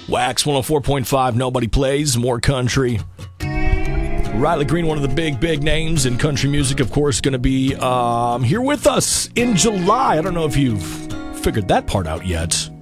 Wax 104.5, nobody plays more country. Riley Green, one of the big names in country music, of course, going to be here with us in July. I don't know if you've figured that part out yet.